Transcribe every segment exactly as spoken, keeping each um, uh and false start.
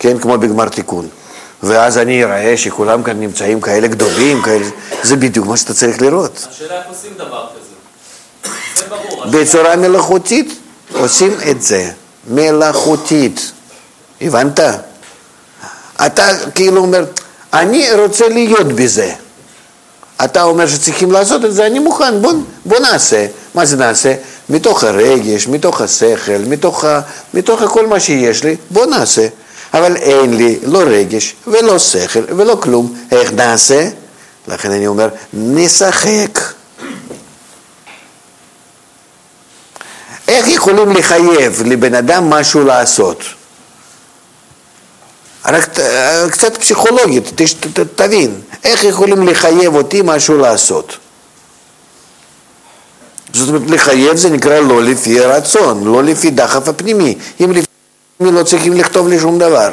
כן, כמו בגמר תיקון. ואז אני אראה שכולם כאן נמצאים כאלה גדולים, כאלה... זה בדיוק מה שאתה צריך לראות. השאלה איך עושים דבר כזה. זה ברור. בצורה מלאכותית עושים את זה. מלאכותית. הבנת? אתה כאילו אומר, אני רוצה להיות בזה. אתה אומר שצריכים לעשות את זה, אני מוכן, בוא, בוא נעשה. מה זה נעשה? מתוך הרגש, מתוך השכל, מתוך, ה, מתוך כל מה שיש לי, בוא נעשה. אבל אין לי לא רגש ולא שכל ולא כלום. איך נעשה? לכן אני אומר, נשחק. איך יכולים לחייב לבן אדם משהו לעשות? רק קצת פסיכולוגית, ת, ת, תבין, איך יכולים לחייב אותי משהו לעשות? זאת אומרת, לחייב זה נקרא לא לפי רצון, לא לפי דחף הפנימי. אם לפי הפנימי לא צריכים לכתוב לי שום דבר.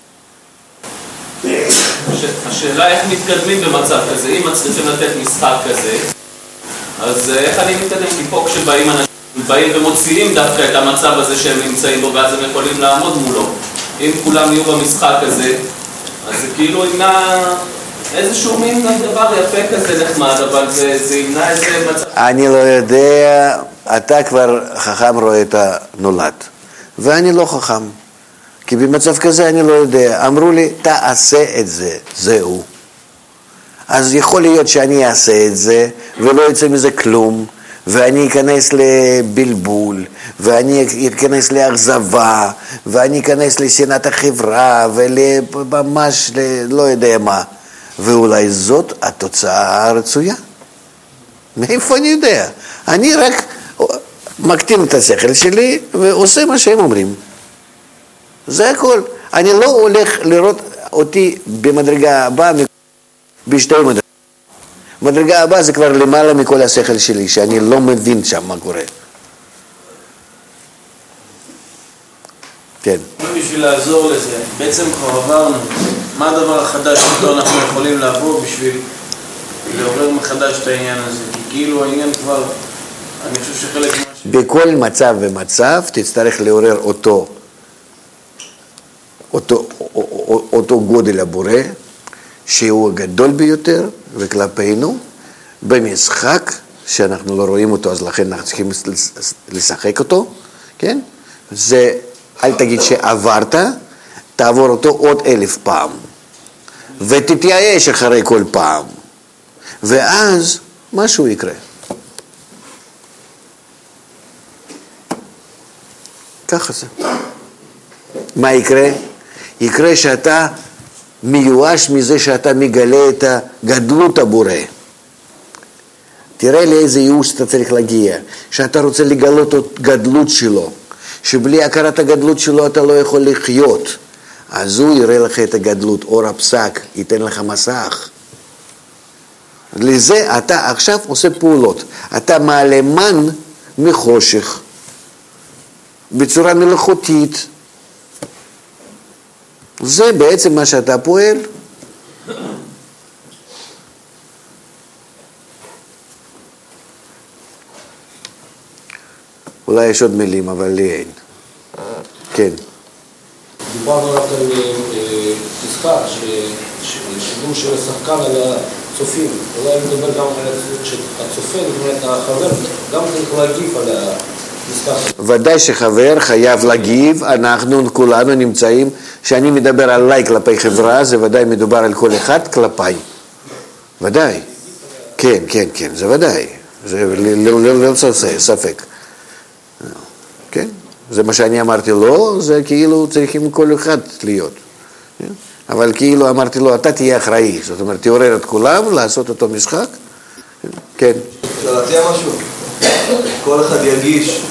השאלה איך מתקדמים במצב כזה, אם מצליחים לתת משחק כזה, אז איך אני מתקדם? כי פה כשבאים אנשים, באים ומוציאים דווקא את המצב הזה שהם נמצאים בו, ואז הם יכולים לעמוד מולו. אם כולם יהיו במשחק הזה, אז זה כאילו ימנע איזשהו מין דבר יפה כזה נחמד, אבל זה, זה ימנע איזה מצב. אני לא יודע, אתה כבר חכם רואה את הנולד, ואני לא חכם. כי במצב כזה אני לא יודע. אמרו לי, תעשה את זה, זהו. אז יכול להיות שאני אעשה את זה, ולא יצא מזה כלום, ואני אכנס לבלבול, ואני אכנס לאכזבה, ואני אכנס לשנאת החברה, וממש לא יודע מה. ואולי זאת התוצאה הרצויה. מאיפה אני יודע? אני רק מקטין את השכל שלי, ועושה מה שהם אומרים. זה הכל. אני לא הולך לראות אותי במדרגה הבאה בשתי מדרגות. מדרגה הבאה זה כבר למעלה מכל השכל שלי, שאני לא מבין שם מה קורה. כן. בשביל לעזור לזה, בעצם כבר עברנו, מה הדבר החדש שאותו אנחנו יכולים לעבור בשביל לעורר מחדש את העניין הזה? כי כאילו העניין כבר, אני חושב שחלק מה ש... בכל מצב ומצב תצטרך לעורר אותו, אותו, אותו גודל הבורא, שהוא הגדול ביותר, וכלפינו, במשחק, שאנחנו לא רואים אותו, אז לכן אנחנו צריכים לשחק אותו, כן? זה, אל תגיד שעברת, תעבור אותו עוד אלף פעם, ותתייאש אחרי כל פעם, ואז משהו יקרה. ככה זה. מה יקרה? יקרה שאתה מיואש מזה שאתה מגלה את הגדלות הבורא. תראה לאיזה ייאוש אתה צריך להגיע, שאתה רוצה לגלות את גדלות שלו, שבלי הכרת הגדלות שלו אתה לא יכול לחיות. אז הוא יראה לך את הגדלות, אור הפסק, ייתן לך מסך. לזה אתה עכשיו עושה פעולות. אתה מעלה מן מחושך, בצורה מלאכותית. זה בעצם מה שאתה פועל. אולי יש עוד מילים, אבל לי אין. כן. דיברנו רק על משחק, שידור של השחקן על הצופים. אולי נדבר גם על הצופה, זאת אומרת, החבר, גם צריך להגיב על המשחק. ודאי שחבר חייב להגיב, אנחנו כולנו נמצאים, שאני מדבר עליי כלפי חברה, זה ודאי מדובר על כל אחד כלפיי. ודאי. כן, כן, כן, זה ודאי. זה לא ספק. כן? זה מה שאני אמרתי לו, זה כאילו צריכים כל אחד להיות. אבל כאילו אמרתי לו, אתה תהיה אחראי. זאת אומרת, תעורר את כולם, לעשות אותו משחק. כן. אפשר להציע משהו? כל אחד ירגיש.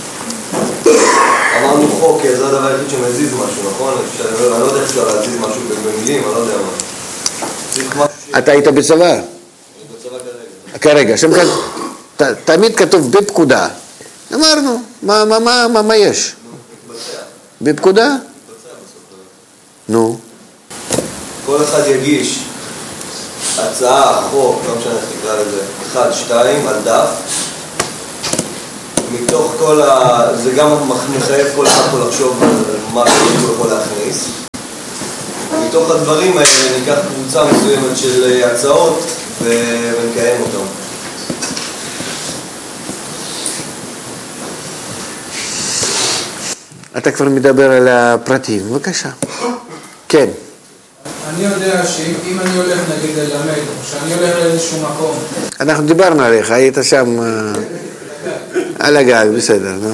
אמרנו חוק, כי זה הדבר היחיד שמזיז משהו, נכון? אני לא יודע איך אפשר להזיז משהו במילים, אני לא יודע מה. אתה היית בצבא? בצבא כרגע. כרגע, שם כאן, תמיד כתוב בפקודה. אמרנו, מה, מה, מה, מה, מה יש? בפקודה? נו. כל אחד יגיש הצעה, חוק, לא משנה איך תקרא לזה, אחד, שתיים, על דף. מתוך כל ה... זה גם מחייב כל אחד פה לחשוב על מה שהוא יכול להכניס. מתוך הדברים האלה ניקח קבוצה מסוימת של הצעות ונקיים אותם. אתה כבר מדבר על הפרטים, בבקשה. כן. אני יודע שאם אני הולך נגיד ללמד, או שאני הולך לאיזשהו מקום. אנחנו דיברנו עליך, היית שם על הגג, בסדר, נו.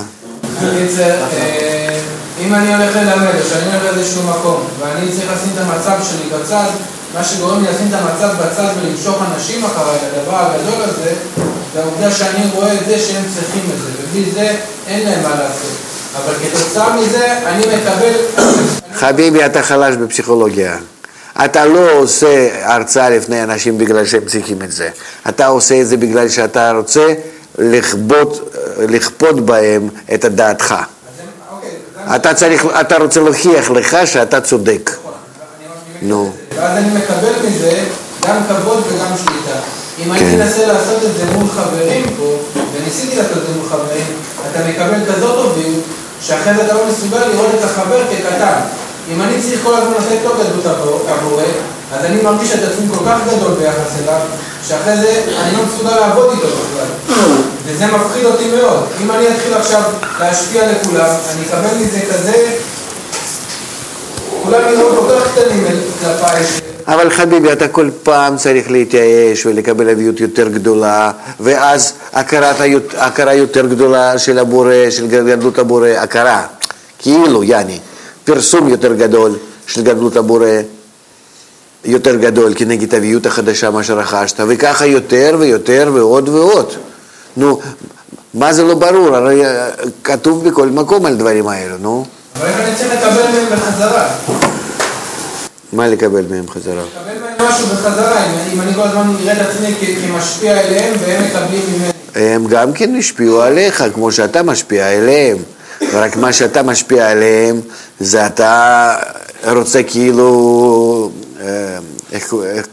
אם אני הולך ללמד, או שאני הולך לאיזשהו מקום, ואני צריך לשים את המצב שלי בצד, מה שגורם לי לשים את המצב בצד ולמשוך אנשים אחריי, הדבר הגדול הזה, זה העובדה שאני רואה את זה שהם צריכים את זה, ובלי זה אין להם מה לעשות. אבל כתוצאה מזה אני מקבל... חביבי, אתה חלש בפסיכולוגיה. אתה לא עושה הרצאה לפני אנשים בגלל שהם צריכים את זה. אתה עושה את זה בגלל שאתה רוצה לכפות, לכפות בהם את דעתך. אתה צריך, אתה רוצה להוכיח לך שאתה צודק. נו. ואז אני מקבל מזה גם כבוד וגם שליטה. אם הייתי מנסה לעשות את זה מול חברים פה, וניסיתי לעשות את זה מול חברים, אתה מקבל כזאת הוביות, שאחרי זה אתה לא מסוגל לראות את החבר כקטן. אם אני צריך כל הזמן לתת לו גדלות עבורי, אז אני מרגיש את עצמי כל כך גדול ביחס אליו, שאחרי זה אני לא מסוגל לעבוד איתו בכלל. וזה מפחיד אותי מאוד. אם אני אתחיל עכשיו להשפיע לכולם, אני אקבל מזה כזה, כולם יראו כל כך קטנים כלפיי. אבל חביבי, אתה כל פעם צריך להתייאש ולקבל אביות יותר גדולה, ואז הכרת, הכרה יותר גדולה של הבורא, של גדלות הבורא, הכרה, כאילו, יעני, פרסום יותר גדול של גדלות הבורא, יותר גדול כנגד אביות החדשה מה שרכשת, וככה יותר ויותר ועוד ועוד. נו, מה זה לא ברור? הרי כתוב בכל מקום על דברים האלו, נו. אבל אני צריך לקבל מהם בחזרה. מה לקבל מהם חזרה? לקבל מהם משהו בחזרה, אם אני כל הזמן נראה את עצמי כמשפיע אליהם והם מקבלים ממני. הם גם כן השפיעו עליך, כמו שאתה משפיע אליהם. ורק מה שאתה משפיע עליהם, זה אתה רוצה כאילו, איך, איך,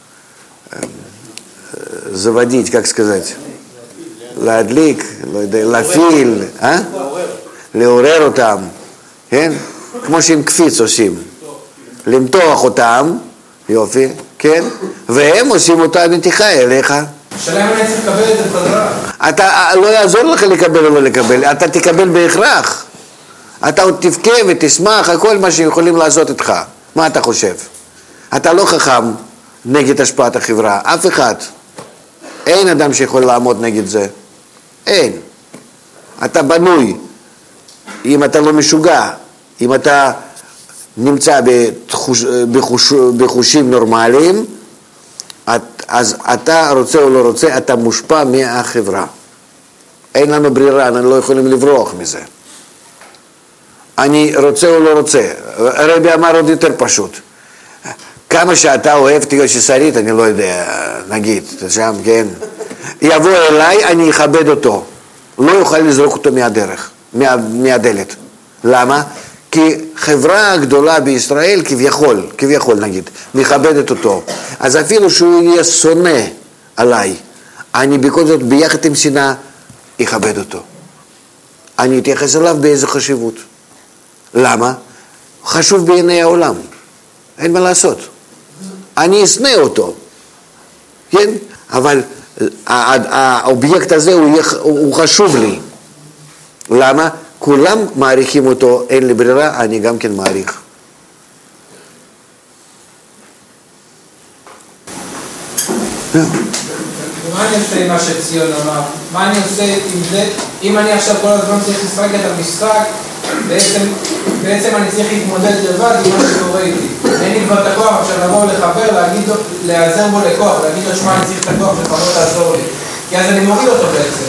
заводить, как сказать? להדליק, לא יודע, להפעיל, אה? לעורר אותם, כן? כמו שעם קפיץ עושים. למתוח אותם, יופי, כן? והם עושים אותה מתיחה אליך. השאלה אם אני צריך לקבל את זה בחזרה. אתה, לא יעזור לך לקבל או לא לקבל, אתה תקבל בהכרח. אתה עוד תבכה ותשמח, הכל מה שיכולים לעשות איתך. מה אתה חושב? אתה לא חכם נגד השפעת החברה, אף אחד. אין אדם שיכול לעמוד נגד זה. אין. אתה בנוי. אם אתה לא משוגע, אם אתה נמצא בתחוש, בחוש, בחושים נורמליים, אז אתה רוצה או לא רוצה, אתה מושפע מהחברה. אין לנו ברירה, אנחנו לא יכולים לברוח מזה. אני רוצה או לא רוצה. הרבי אמר עוד יותר פשוט. כמה שאתה אוהב תהיה ששרית, אני לא יודע, נגיד, שם, כן. יבוא אליי, אני אכבד אותו. לא יוכל לזרוק אותו מהדרך, מה, מהדלת. למה? כי חברה גדולה בישראל כביכול, כביכול נגיד, מכבדת אותו. אז אפילו שהוא יהיה שונא עליי, אני בכל זאת ביחד עם שנאה אכבד אותו. אני אתייחס אליו באיזו חשיבות. למה? חשוב בעיני העולם. אין מה לעשות. אני אשנא אותו. כן? אבל האובייקט הזה הוא, הוא חשוב לי. למה? כולם מעריכים אותו, אין לי ברירה, אני גם כן מעריך. ומה אני עושה עם מה שציון אמר? מה אני עושה עם זה? אם אני עכשיו כל הזמן צריך לשחק את המשחק, בעצם, בעצם אני צריך להתמודד לבד עם מה שקורה איתי. אין לי כבר את הכוח עכשיו לבוא לחבר, להגיד לו, להיעזר בו לכוח, להגיד לו, שמה, אני צריך את הכוח שלך, בוא תעזור לי. כי אז אני מוריד אותו בעצם.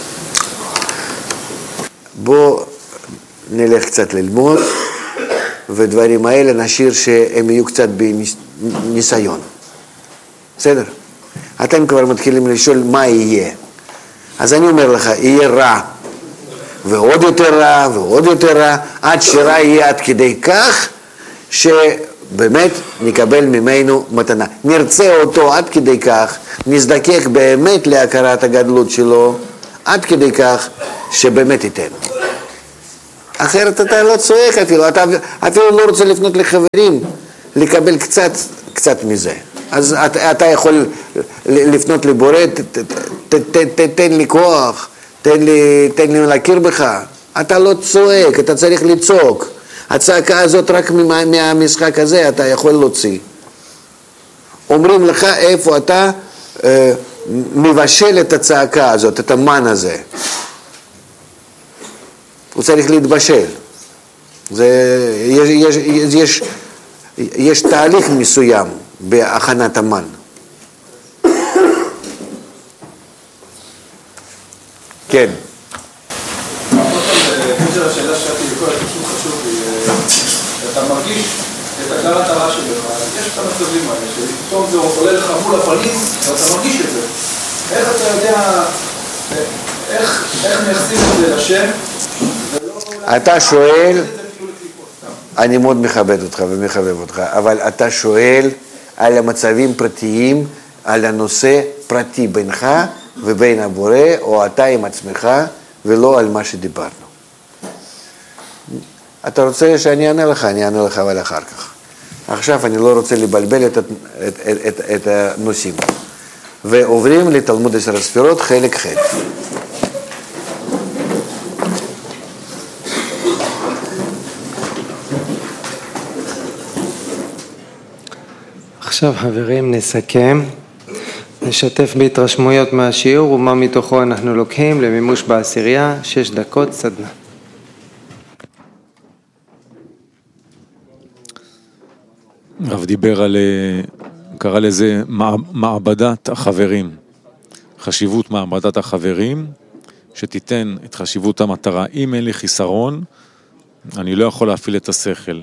בוא נלך קצת ללמוד, ודברים האלה נשאיר שהם יהיו קצת בניסיון. בסדר? אתם כבר מתחילים לשאול מה יהיה. אז אני אומר לך, יהיה רע, ועוד יותר רע, ועוד יותר רע, עד שרע יהיה עד כדי כך, שבאמת נקבל ממנו מתנה. נרצה אותו עד כדי כך, נזדקק באמת להכרת הגדלות שלו, עד כדי כך שבאמת ייתן. אחרת אתה לא צועק אפילו, אתה אפילו לא רוצה לפנות לחברים, לקבל קצת, קצת מזה. אז אתה, אתה יכול לפנות לבורא, ת, ת, ת, ת, תן לי כוח, תן לי, תן לי להכיר בך. אתה לא צועק, אתה צריך לצעוק. הצעקה הזאת רק מה, מהמשחק הזה אתה יכול להוציא. אומרים לך איפה אתה אה, מבשל את הצעקה הזאת, את המן הזה. הוא צריך להתבשל. זה, יש, יש, יש, יש תהליך מסוים בהכנת המן. כן. בקשר לשאלה שאלתי לכל הקישור חשוב לי, אתה מרגיש את הגל התרה שלך, יש את המצבים האלה, שפתאום זה עולה לך מול הפנים, ואתה מרגיש את זה. איך אתה יודע, איך מייחסים את זה לשם? אתה שואל, אני מאוד מכבד אותך ומחבב אותך, אבל אתה שואל על המצבים פרטיים, על הנושא פרטי בינך ובין הבורא, או אתה עם עצמך, ולא על מה שדיברנו. אתה רוצה שאני אענה לך, אני אענה לך אבל אחר כך. עכשיו אני לא רוצה לבלבל את, את, את, את, את הנושאים. ועוברים לתלמוד עשר הספירות, חלק ח'. עכשיו חברים נסכם, נשתף בהתרשמויות מהשיעור ומה מתוכו אנחנו לוקחים למימוש בעשירייה, שש דקות סדנה. הרב דיבר על, קרא לזה מעבדת החברים, חשיבות מעבדת החברים, שתיתן את חשיבות המטרה. אם אין לי חיסרון, אני לא יכול להפעיל את השכל.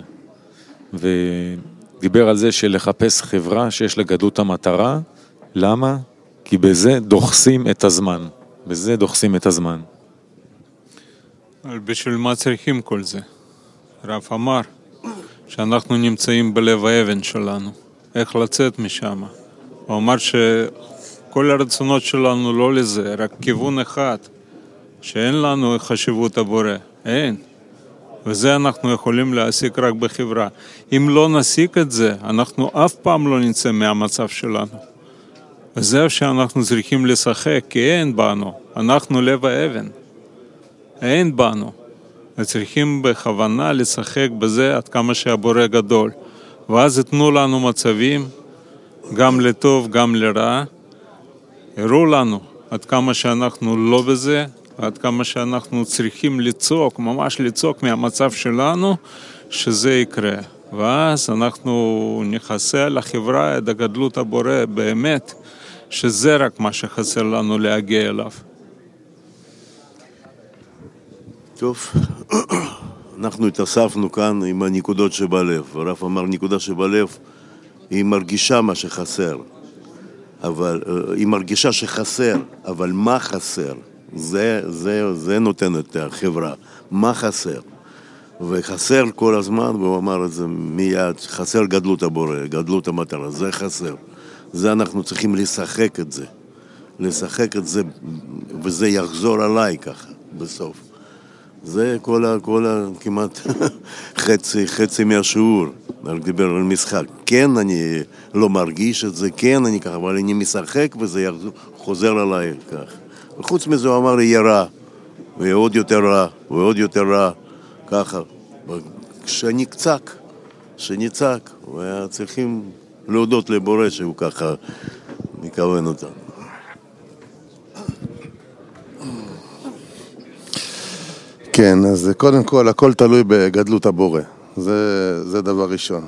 ודיבר על זה של לחפש חברה שיש לה גדלות המטרה. למה? כי בזה דוחסים את הזמן. בזה דוחסים את הזמן. אבל בשביל מה צריכים כל זה? רב אמר שאנחנו נמצאים בלב האבן שלנו. איך לצאת משם? הוא אמר שכל הרצונות שלנו לא לזה, רק כיוון אחד, שאין לנו חשיבות הבורא. אין. וזה אנחנו יכולים להשיג רק בחברה. אם לא נשיג את זה, אנחנו אף פעם לא נצא מהמצב שלנו. וזהו שאנחנו צריכים לשחק, כי אין בנו. אנחנו לב האבן. אין בנו. צריכים בכוונה לשחק בזה עד כמה שהבורא גדול. ואז יתנו לנו מצבים, גם לטוב, גם לרע. הראו לנו עד כמה שאנחנו לא בזה, עד כמה שאנחנו צריכים לצעוק, ממש לצעוק מהמצב שלנו, שזה יקרה. ואז אנחנו נכסה לחברה את הגדלות הבורא באמת, שזה רק מה שחסר לנו להגיע אליו. טוב, אנחנו התאספנו כאן עם הנקודות שבלב. הרב אמר נקודה שבלב היא מרגישה מה שחסר, אבל היא מרגישה שחסר, אבל מה חסר? זה, זה, זה נותן את החברה. מה חסר? וחסר כל הזמן, והוא אמר את זה מיד, חסר גדלות הבורא, גדלות המטרה, זה חסר. זה אנחנו צריכים לשחק את זה. לשחק את זה, וזה יחזור עליי ככה, בסוף. זה כל ה... כל ה... כמעט חצי, חצי מהשיעור. אני דיבר על משחק. כן, אני לא מרגיש את זה, כן, אני ככה, אבל אני משחק וזה יחזור, חוזר עליי כך. וחוץ מזה הוא אמר, יהיה רע, ויהיה עוד יותר רע, ועוד יותר רע, ככה. כשאני קצק, כשאני צעק, וצריכים להודות לבורא שהוא ככה מכוון אותנו. כן, אז קודם כל, הכל תלוי בגדלות הבורא. זה, זה דבר ראשון.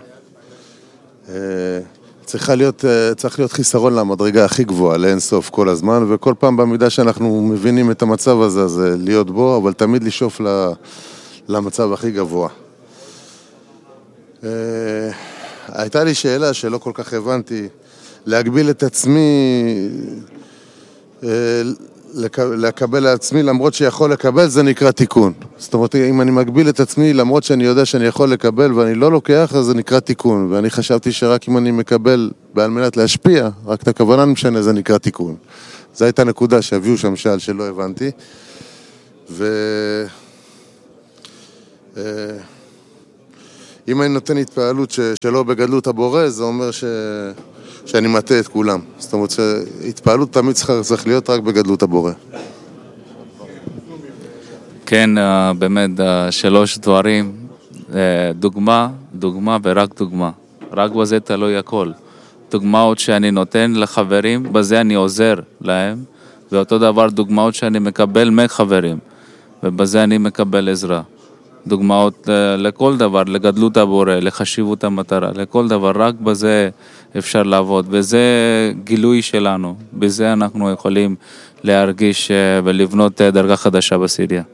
צריכה להיות, צריך להיות חיסרון למדרגה הכי גבוהה, לאין סוף כל הזמן, וכל פעם במידה שאנחנו מבינים את המצב הזה, זה להיות בו, אבל תמיד לשאוף למצב הכי גבוה. הייתה לי שאלה שלא כל כך הבנתי, להגביל את עצמי, לקבל לעצמי למרות שיכול לקבל, זה נקרא תיקון. זאת אומרת, אם אני מגביל את עצמי למרות שאני יודע שאני יכול לקבל ואני לא לוקח, אז זה נקרא תיקון. ואני חשבתי שרק אם אני מקבל בעל מנת להשפיע, רק את הכוונה משנה, זה נקרא תיקון. זו הייתה נקודה שהביאו שם שאל שלא הבנתי. ו... אם אני נותן התפעלות ש, שלא בגדלות הבורא, זה אומר ש, שאני מטה את כולם. זאת אומרת שהתפעלות תמיד צריך, צריך להיות רק בגדלות הבורא. כן, באמת, שלוש דברים, דוגמה, דוגמה ורק דוגמה. רק בזה תלוי הכל. דוגמאות שאני נותן לחברים, בזה אני עוזר להם, ואותו דבר דוגמאות שאני מקבל מחברים, ובזה אני מקבל עזרה. דוגמאות לכל דבר, לגדלות הבורא, לחשיבות המטרה, לכל דבר, רק בזה אפשר לעבוד, וזה גילוי שלנו, בזה אנחנו יכולים להרגיש ולבנות דרגה חדשה בסיריה.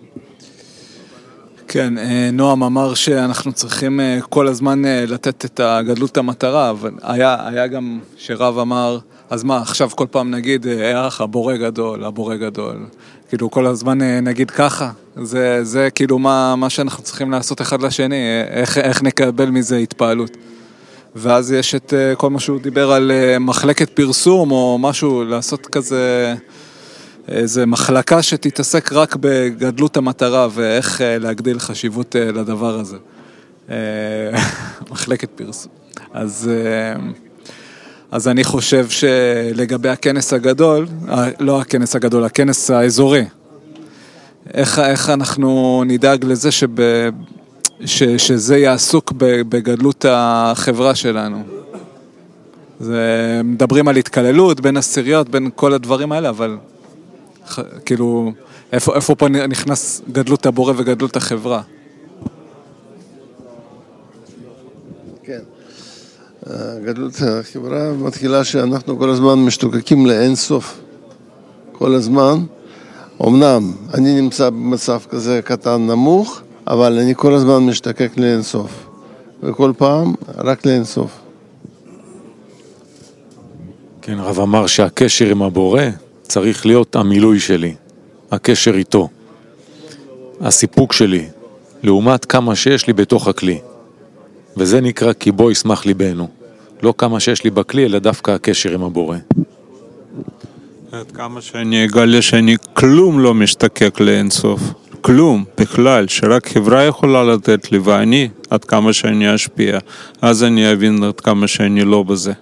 כן, נועם אמר שאנחנו צריכים כל הזמן לתת את הגדלות המטרה, אבל היה, היה גם שרב אמר, אז מה, עכשיו כל פעם נגיד, איך הבורא גדול, הבורא גדול, כאילו כל הזמן נגיד ככה, זה, זה כאילו מה, מה שאנחנו צריכים לעשות אחד לשני, איך, איך נקבל מזה התפעלות. ואז יש את כל מה שהוא דיבר על מחלקת פרסום, או משהו, לעשות כזה, איזו מחלקה שתתעסק רק בגדלות המטרה, ואיך להגדיל חשיבות לדבר הזה. מחלקת פרסום. אז... אז אני חושב שלגבי הכנס הגדול, לא הכנס הגדול, הכנס האזורי, איך, איך אנחנו נדאג לזה שב, ש, שזה יעסוק בגדלות החברה שלנו. זה, מדברים על התקללות בין עשיריות, בין כל הדברים האלה, אבל כאילו, איפה, איפה פה נכנס גדלות הבורא וגדלות החברה? כן. גדלות החברה מתחילה שאנחנו כל הזמן משתוקקים לאין סוף. כל הזמן. אמנם אני נמצא במצב כזה קטן נמוך, אבל אני כל הזמן משתוקק לאין סוף. וכל פעם רק לאין סוף. כן, רב אמר שהקשר עם הבורא צריך להיות המילוי שלי. הקשר איתו. הסיפוק שלי. לעומת כמה שיש לי בתוך הכלי. וזה נקרא כי בו ישמח ליבנו. לא כמה שיש לי בכלי, אלא דווקא הקשר עם הבורא. עד כמה שאני אגלה שאני כלום לא משתקק לאינסוף. כלום, בכלל, שרק חברה יכולה לתת לי, ואני, עד כמה שאני אשפיע. אז אני אבין עד כמה שאני לא בזה.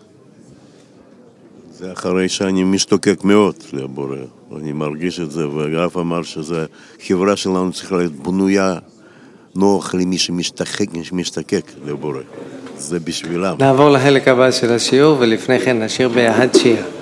זה אחרי שאני משתוקק מאוד לבורא. אני מרגיש את זה, והרב אמר שזה, חברה שלנו צריכה להיות בנויה נוח למי שמשתקק, שמשתקק לבורא. זה בשבילם. נעבור לחלק הבא של השיעור, ולפני כן נשאיר ביחד שיר.